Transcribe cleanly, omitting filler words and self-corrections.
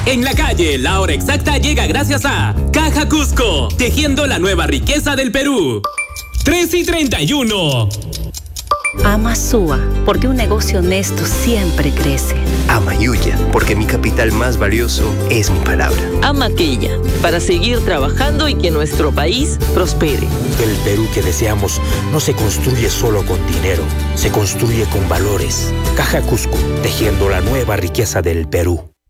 En la calle, la hora exacta llega gracias a Caja Cusco, tejiendo la nueva riqueza del Perú. 3:31. Ama Sua, porque un negocio honesto siempre crece. Ama Yuya, porque mi capital más valioso es mi palabra. Ama Quilla, para seguir trabajando y que nuestro país prospere. El Perú que deseamos no se construye solo con dinero, se construye con valores. Caja Cusco, tejiendo la nueva riqueza del Perú.